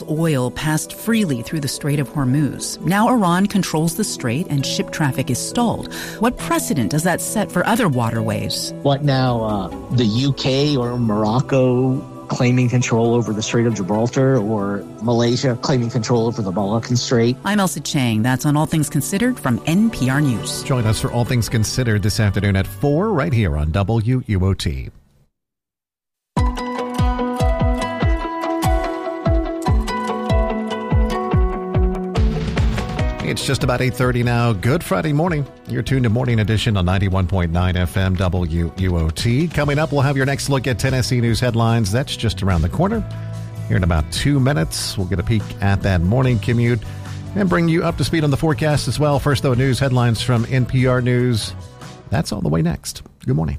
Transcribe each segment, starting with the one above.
oil passed freely through the Strait of Hormuz. Now Iran controls the strait and ship traffic is stalled. What precedent does that set for other waterways? What now, the UK or Morocco claiming control over the Strait of Gibraltar, or Malaysia claiming control over the Malaccan Strait? I'm Elsa Chang. That's on All Things Considered from NPR News. Join us for All Things Considered this afternoon at 4 right here on WUOT. It's just about 8:30 now. Good Friday morning. You're tuned to Morning Edition on 91.9 FM WUOT. Coming up, we'll have your next look at Tennessee news headlines. That's just around the corner. Here in about 2 minutes, we'll get a peek at that morning commute and bring you up to speed on the forecast as well. First, though, news headlines from NPR News. That's all the way next. Good morning.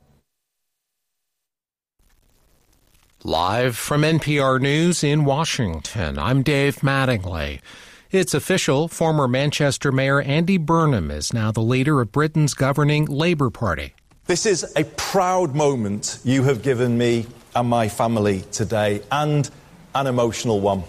Live from NPR News in Washington, I'm Dave Mattingly. It's official, former Manchester Mayor Andy Burnham is now the leader of Britain's governing Labour Party. This is a proud moment you have given me and my family today, and an emotional one.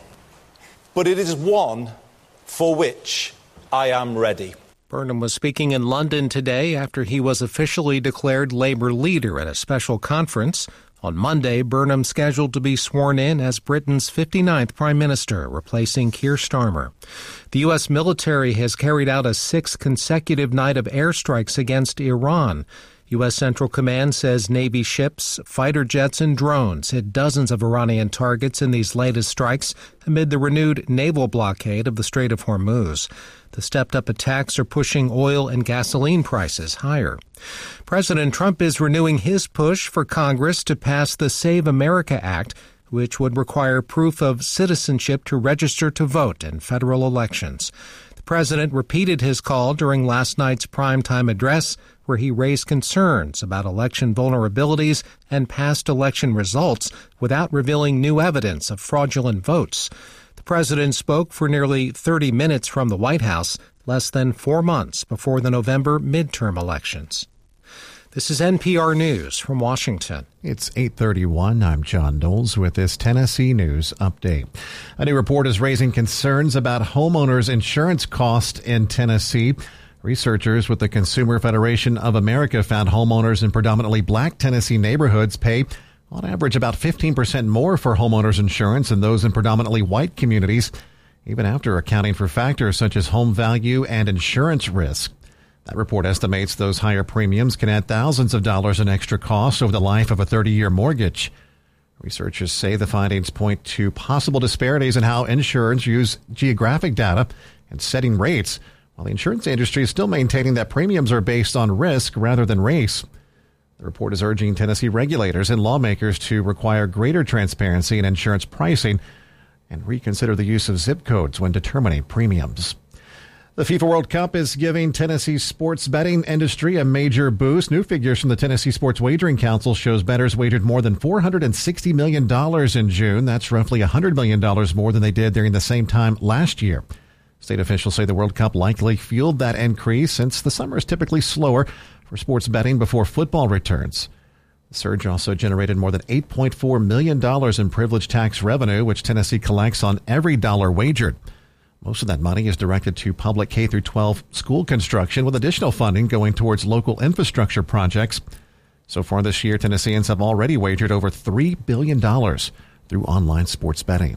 But it is one for which I am ready. Burnham was speaking in London today after he was officially declared Labour leader at a special conference. On Monday, Burnham scheduled to be sworn in as Britain's 59th Prime Minister, replacing Keir Starmer. The U.S. military has carried out a 6th consecutive night of airstrikes against Iran. U.S. Central Command says Navy ships, fighter jets, and drones hit dozens of Iranian targets in these latest strikes amid the renewed naval blockade of the Strait of Hormuz. The stepped-up attacks are pushing oil and gasoline prices higher. President Trump is renewing his push for Congress to pass the Save America Act, which would require proof of citizenship to register to vote in federal elections. The president repeated his call during last night's primetime address, where he raised concerns about election vulnerabilities and past election results without revealing new evidence of fraudulent votes. The president spoke for nearly 30 minutes from the White House, less than 4 months before the November midterm elections. This is NPR News from Washington. It's 8:31. I'm John Knowles with this Tennessee News Update. A new report is raising concerns about homeowners' insurance costs in Tennessee. Researchers with the Consumer Federation of America found homeowners in predominantly black Tennessee neighborhoods pay, on average, about 15% more for homeowners insurance than those in predominantly white communities, even after accounting for factors such as home value and insurance risk. That report estimates those higher premiums can add thousands of dollars in extra costs over the life of a 30-year mortgage. Researchers say the findings point to possible disparities in how insurers use geographic data and setting rates, while the insurance industry is still maintaining that premiums are based on risk rather than race. The report is urging Tennessee regulators and lawmakers to require greater transparency in insurance pricing and reconsider the use of zip codes when determining premiums. The FIFA World Cup is giving Tennessee's sports betting industry a major boost. New figures from the Tennessee Sports Wagering Council shows bettors wagered more than $460 million in June. That's roughly $100 million more than they did during the same time last year. State officials say the World Cup likely fueled that increase since the summer is typically slower for sports betting before football returns. The surge also generated more than $8.4 million in privilege tax revenue, which Tennessee collects on every dollar wagered. Most of that money is directed to public K-12 school construction, with additional funding going towards local infrastructure projects. So far this year, Tennesseans have already wagered over $3 billion through online sports betting.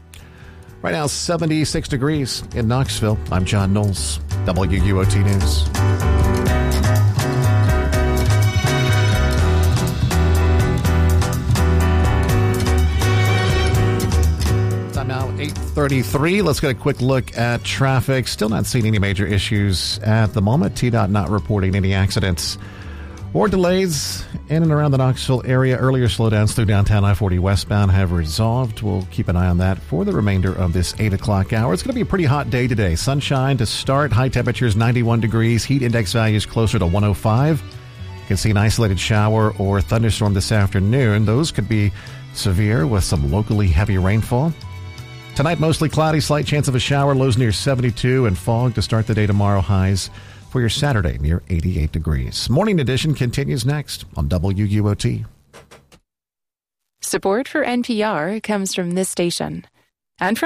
Right now, 76 degrees in Knoxville. I'm John Knowles, WUOT News. Now 8:33. Let's get a quick look at traffic. Still not seeing any major issues at the moment. TDOT not reporting any accidents or delays in and around the Knoxville area. Earlier slowdowns through downtown I-40 westbound have resolved. We'll keep an eye on that for the remainder of this 8 o'clock hour. It's going to be a pretty hot day today. Sunshine to start. High temperatures 91 degrees. Heat index values closer to 105. You can see an isolated shower or thunderstorm this afternoon. Those could be severe with some locally heavy rainfall. Tonight, mostly cloudy, slight chance of a shower, lows near 72, and fog to start the day tomorrow, highs for your Saturday near 88 degrees. Morning Edition continues next on WUOT. Support for NPR comes from this station and from